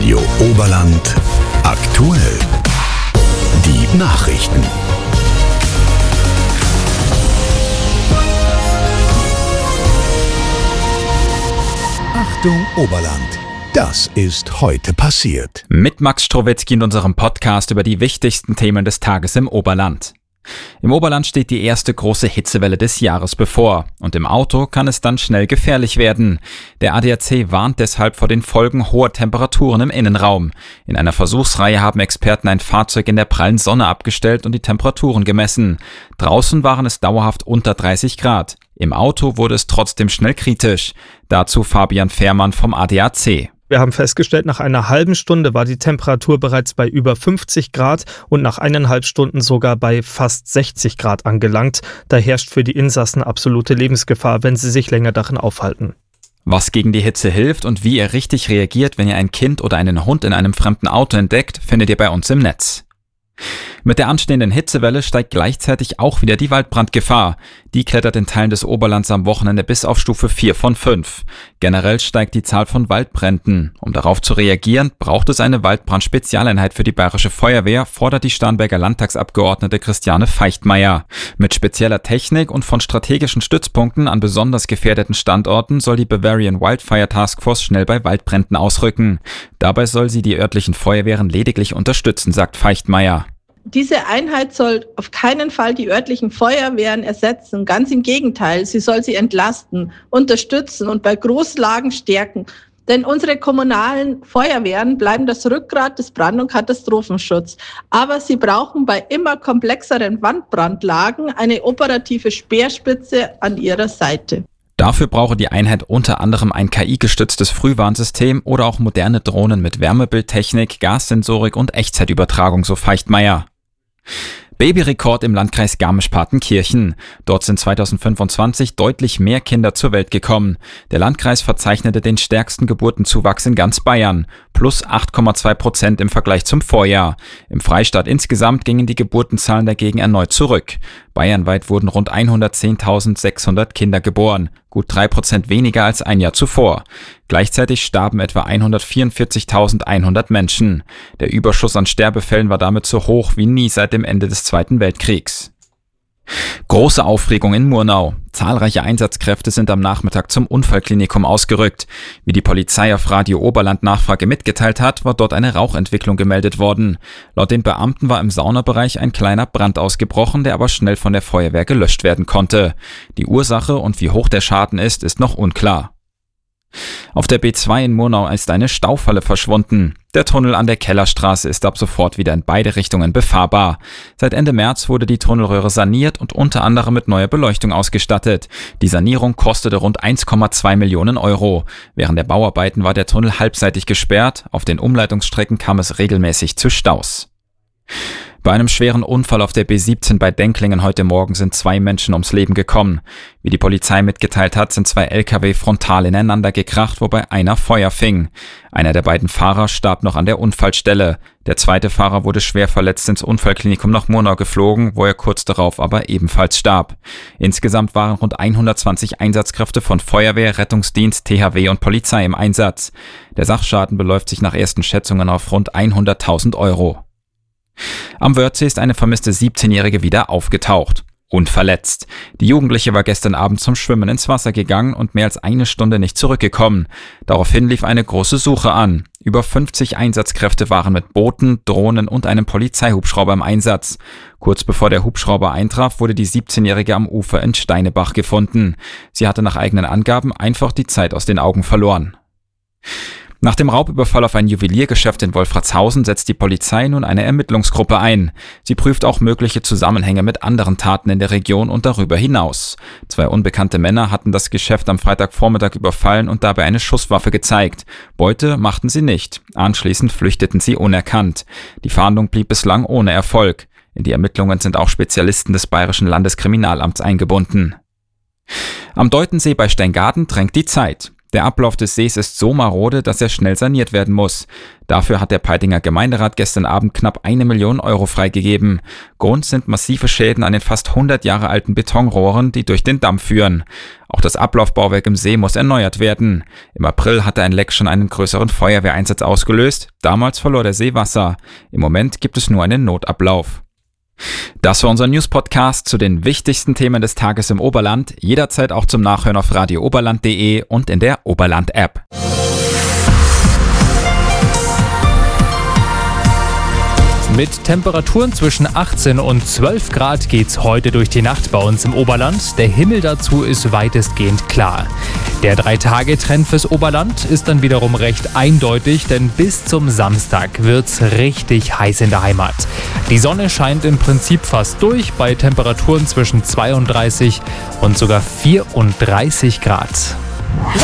Radio Oberland aktuell. Die Nachrichten. Achtung Oberland. Das ist heute passiert. Mit Max Strowetzki in unserem Podcast über die wichtigsten Themen des Tages im Oberland. Im Oberland steht die erste große Hitzewelle des Jahres bevor und im Auto kann es dann schnell gefährlich werden. Der ADAC warnt deshalb vor den Folgen hoher Temperaturen im Innenraum. In einer Versuchsreihe haben Experten ein Fahrzeug in der prallen Sonne abgestellt und die Temperaturen gemessen. Draußen waren es dauerhaft unter 30 Grad. Im Auto wurde es trotzdem schnell kritisch. Dazu Fabian Fehrmann vom ADAC. Wir haben festgestellt, nach einer halben Stunde war die Temperatur bereits bei über 50 Grad und nach 1,5 Stunden sogar bei fast 60 Grad angelangt. Da herrscht für die Insassen absolute Lebensgefahr, wenn sie sich länger darin aufhalten. Was gegen die Hitze hilft und wie ihr richtig reagiert, wenn ihr ein Kind oder einen Hund in einem fremden Auto entdeckt, findet ihr bei uns im Netz. Mit der anstehenden Hitzewelle steigt gleichzeitig auch wieder die Waldbrandgefahr. Die klettert in Teilen des Oberlands am Wochenende bis auf Stufe 4 von 5. Generell steigt die Zahl von Waldbränden. Um darauf zu reagieren, braucht es eine Waldbrand-Spezialeinheit für die Bayerische Feuerwehr, fordert die Starnberger Landtagsabgeordnete Christiane Feichtmeier. Mit spezieller Technik und von strategischen Stützpunkten an besonders gefährdeten Standorten soll die Bavarian Wildfire Taskforce schnell bei Waldbränden ausrücken. Dabei soll sie die örtlichen Feuerwehren lediglich unterstützen, sagt Feichtmeier. Diese Einheit soll auf keinen Fall die örtlichen Feuerwehren ersetzen. Ganz im Gegenteil, sie soll sie entlasten, unterstützen und bei Großlagen stärken. Denn unsere kommunalen Feuerwehren bleiben das Rückgrat des Brand- und Katastrophenschutzes. Aber sie brauchen bei immer komplexeren Waldbrandlagen eine operative Speerspitze an ihrer Seite. Dafür brauche die Einheit unter anderem ein KI-gestütztes Frühwarnsystem oder auch moderne Drohnen mit Wärmebildtechnik, Gassensorik und Echtzeitübertragung, so Feichtmeier. Babyrekord im Landkreis Garmisch-Partenkirchen. Dort sind 2025 deutlich mehr Kinder zur Welt gekommen. Der Landkreis verzeichnete den stärksten Geburtenzuwachs in ganz Bayern, plus 8,2% im Vergleich zum Vorjahr. Im Freistaat insgesamt gingen die Geburtenzahlen dagegen erneut zurück. Bayernweit wurden rund 110.600 Kinder geboren, gut 3% weniger als ein Jahr zuvor. Gleichzeitig starben etwa 144.100 Menschen. Der Überschuss an Sterbefällen war damit so hoch wie nie seit dem Ende des Zweiten Weltkriegs. Große Aufregung in Murnau. Zahlreiche Einsatzkräfte sind am Nachmittag zum Unfallklinikum ausgerückt. Wie die Polizei auf Radio Oberland Nachfrage mitgeteilt hat, war dort eine Rauchentwicklung gemeldet worden. Laut den Beamten war im Saunabereich ein kleiner Brand ausgebrochen, der aber schnell von der Feuerwehr gelöscht werden konnte. Die Ursache und wie hoch der Schaden ist noch unklar. Auf der B2 in Murnau ist eine Staufalle verschwunden. Der Tunnel an der Kellerstraße ist ab sofort wieder in beide Richtungen befahrbar. Seit Ende März wurde die Tunnelröhre saniert und unter anderem mit neuer Beleuchtung ausgestattet. Die Sanierung kostete rund 1,2 Millionen Euro. Während der Bauarbeiten war der Tunnel halbseitig gesperrt. Auf den Umleitungsstrecken kam es regelmäßig zu Staus. Bei einem schweren Unfall auf der B17 bei Denklingen heute Morgen sind 2 Menschen ums Leben gekommen. Wie die Polizei mitgeteilt hat, sind 2 LKW frontal ineinander gekracht, wobei einer Feuer fing. Einer der beiden Fahrer starb noch an der Unfallstelle. Der zweite Fahrer wurde schwer verletzt ins Unfallklinikum nach Murnau geflogen, wo er kurz darauf aber ebenfalls starb. Insgesamt waren rund 120 Einsatzkräfte von Feuerwehr, Rettungsdienst, THW und Polizei im Einsatz. Der Sachschaden beläuft sich nach ersten Schätzungen auf rund 100.000 Euro. Am Wörthsee ist eine vermisste 17-Jährige wieder aufgetaucht. Unverletzt. Die Jugendliche war gestern Abend zum Schwimmen ins Wasser gegangen und mehr als eine Stunde nicht zurückgekommen. Daraufhin lief eine große Suche an. Über 50 Einsatzkräfte waren mit Booten, Drohnen und einem Polizeihubschrauber im Einsatz. Kurz bevor der Hubschrauber eintraf, wurde die 17-Jährige am Ufer in Steinebach gefunden. Sie hatte nach eigenen Angaben einfach die Zeit aus den Augen verloren. Nach dem Raubüberfall auf ein Juweliergeschäft in Wolfratshausen setzt die Polizei nun eine Ermittlungsgruppe ein. Sie prüft auch mögliche Zusammenhänge mit anderen Taten in der Region und darüber hinaus. 2 unbekannte Männer hatten das Geschäft am Freitagvormittag überfallen und dabei eine Schusswaffe gezeigt. Beute machten sie nicht. Anschließend flüchteten sie unerkannt. Die Fahndung blieb bislang ohne Erfolg. In die Ermittlungen sind auch Spezialisten des Bayerischen Landeskriminalamts eingebunden. Am Deutensee bei Steingaden drängt die Zeit. Der Ablauf des Sees ist so marode, dass er schnell saniert werden muss. Dafür hat der Peitinger Gemeinderat gestern Abend knapp 1 Million Euro freigegeben. Grund sind massive Schäden an den fast 100 Jahre alten Betonrohren, die durch den Damm führen. Auch das Ablaufbauwerk im See muss erneuert werden. Im April hatte ein Leck schon einen größeren Feuerwehreinsatz ausgelöst. Damals verlor der See Wasser. Im Moment gibt es nur einen Notablauf. Das war unser News-Podcast zu den wichtigsten Themen des Tages im Oberland. Jederzeit auch zum Nachhören auf radiooberland.de und in der Oberland-App. Mit Temperaturen zwischen 18 und 12 Grad geht's heute durch die Nacht bei uns im Oberland. Der Himmel dazu ist weitestgehend klar. Der 3-Tage-Trend fürs Oberland ist dann wiederum recht eindeutig, denn bis zum Samstag wird's richtig heiß in der Heimat. Die Sonne scheint im Prinzip fast durch bei Temperaturen zwischen 32 und sogar 34 Grad.